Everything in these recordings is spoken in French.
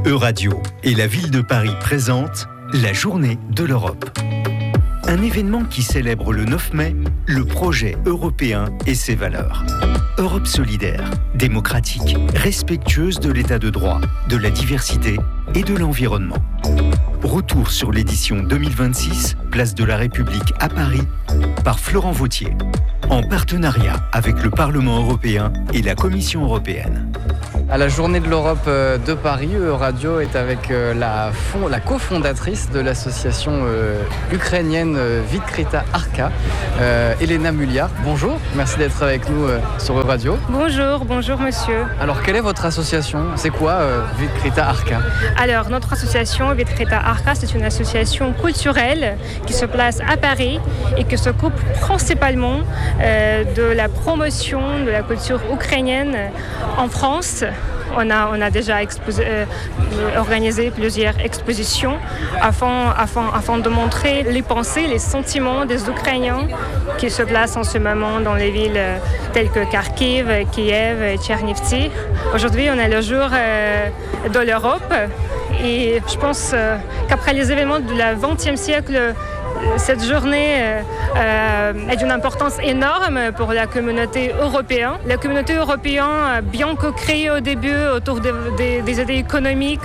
Euradio et la ville de Paris présentent la Journée de l'Europe. Un événement qui célèbre le 9 mai le projet européen et ses valeurs. Europe solidaire, démocratique, respectueuse de l'état de droit, de la diversité et de l'environnement. Retour sur l'édition 2026, Place de la République à Paris, par Florent Vautier, en partenariat avec le Parlement européen et la Commission européenne. À la Journée de l'Europe de Paris, Euradio est avec la cofondatrice de l'association ukrainienne Відкрита Арка, Elena Muliar. Bonjour, merci d'être avec nous sur Euradio. Bonjour monsieur. Alors quelle est votre association? C'est quoi Відкрита Арка? Alors notre association Відкрита Арка, c'est une association culturelle qui se place à Paris et qui s'occupe principalement de la promotion de la culture ukrainienne en France. On a déjà organisé plusieurs expositions afin de montrer les pensées, les sentiments des Ukrainiens qui se placent en ce moment dans les villes telles que Kharkiv, Kiev et Tchernivtsi. Aujourd'hui, on est le jour de l'Europe et je pense qu'après les événements du XXe siècle, cette journée est d'une importance énorme pour la communauté européenne. La communauté européenne, bien que créée au début autour des idées économiques,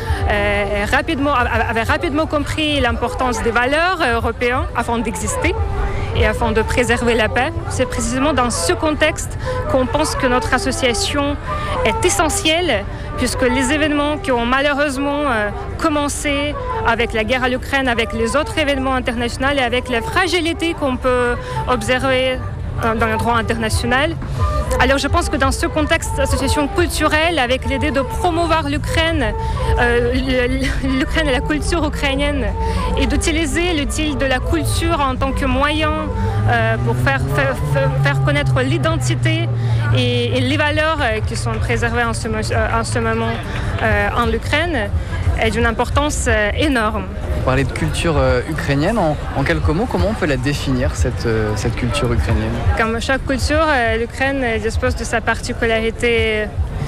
avait rapidement compris l'importance des valeurs européennes afin d'exister et afin de préserver la paix. C'est précisément dans ce contexte qu'on pense que notre association est essentielle, puisque les événements qui ont malheureusement commencé avec la guerre à l'Ukraine, avec les autres événements internationaux et avec la fragilité qu'on peut observer dans le droit international. Alors je pense que dans ce contexte d'association culturelle, avec l'idée de promouvoir l'Ukraine et la culture ukrainienne, et d'utiliser l'outil de la culture en tant que moyen pour faire connaître l'identité et les valeurs qui sont préservées en ce moment en Ukraine, est d'une importance énorme. Vous parlez de culture ukrainienne. En quelques mots, comment on peut la définir, cette culture ukrainienne? Comme chaque culture, l'Ukraine dispose de sa particularité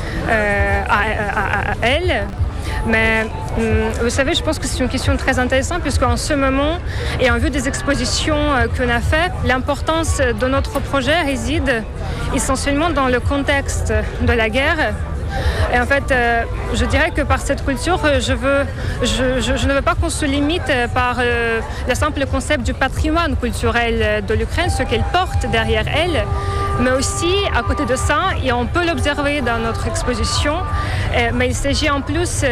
à elle. Mais vous savez, je pense que c'est une question très intéressante puisqu'en ce moment, et en vue des expositions qu'on a faites, l'importance de notre projet réside essentiellement dans le contexte de la guerre. Et en fait, je dirais que par cette culture, je ne veux pas qu'on se limite par le simple concept du patrimoine culturel de l'Ukraine, ce qu'elle porte derrière elle, mais aussi, à côté de ça, et on peut l'observer dans notre exposition, mais il s'agit en plus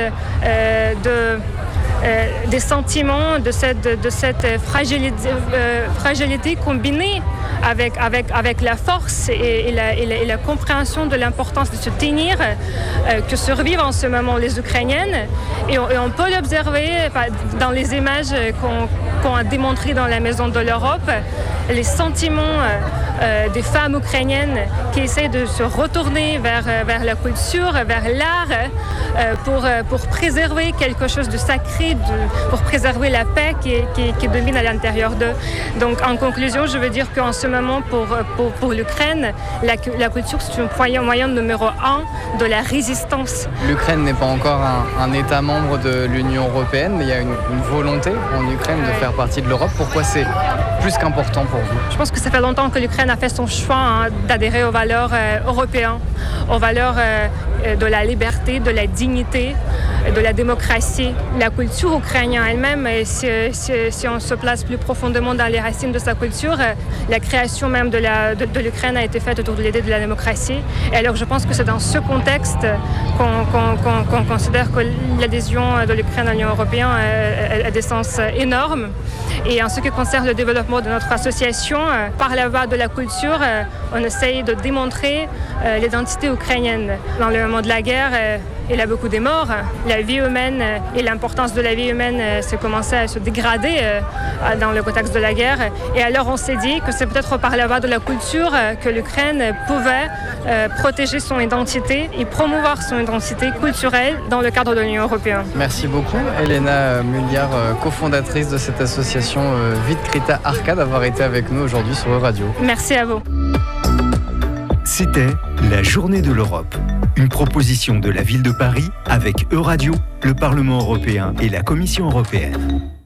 des sentiments, de cette fragilité combinée avec la force et la compréhension de l'importance de se tenir que survivent en ce moment les Ukrainiennes. Et on peut l'observer dans les images qu'on a démontrées dans la Maison de l'Europe, les sentiments des femmes ukrainiennes qui essaient de se retourner vers la culture, vers l'art, pour préserver quelque chose de sacré, pour préserver la paix qui domine à l'intérieur d'eux. Donc en conclusion, je veux dire qu'en ce moment, pour l'Ukraine, la culture, c'est un moyen numéro 1 de la résistance. L'Ukraine n'est pas encore un État membre de l'Union européenne, mais il y a une volonté en Ukraine de faire partie de l'Europe. Pourquoi c'est plus qu'important pour vous? Je pense que ça fait longtemps que l'Ukraine a fait son choix d'adhérer aux valeurs européennes, aux valeurs de la liberté, de la dignité, de la démocratie. La culture ukrainienne elle-même, si on se place plus profondément dans les racines de sa culture, la création même de l'Ukraine a été faite autour de l'idée de la démocratie. Et alors je pense que c'est dans ce contexte qu'on considère que l'adhésion de l'Ukraine à l'Union européenne a des sens énormes. Et en ce qui concerne le développement de notre association, par la voie de la culture, on essaye de démontrer l'identité ukrainienne. Dans le moment de la guerre, il y a beaucoup de morts. La vie humaine et l'importance de la vie humaine s'est commencé à se dégrader dans le contexte de la guerre. Et alors on s'est dit que c'est peut-être par la voie de la culture que l'Ukraine pouvait protéger son identité et promouvoir son identité culturelle dans le cadre de l'Union européenne. Merci beaucoup, Elena Muliar, cofondatrice de cette association Відкрита Арка, d'avoir été avec nous aujourd'hui sur Euradio. Merci à vous. C'était la Journée de l'Europe, Une proposition de la ville de Paris avec Euradio, le Parlement européen et la Commission européenne.